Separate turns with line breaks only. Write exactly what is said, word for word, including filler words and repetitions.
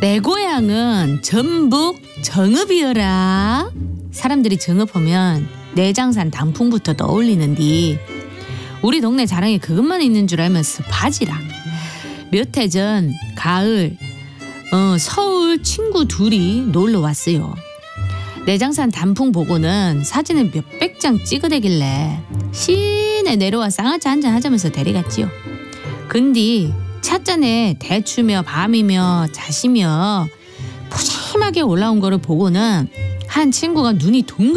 내 고향은 전북 정읍이여라. 사람들이 정읍하면 내장산 단풍부터 떠올리는디 우리 동네 자랑에 그것만 있는 줄 알면서 바지락. 몇 해 전 가을 어, 서울 친구 둘이 놀러 왔어요. 내장산 단풍 보고는 사진을 몇백 장 찍어대길래 시내 내려와 쌍화차 한잔 하자면서 데려갔지요. 근데 찻잔에 대추며 밤이며 자시며 푸짐하게 올라온 거를 보고는 한 친구가 눈이 동글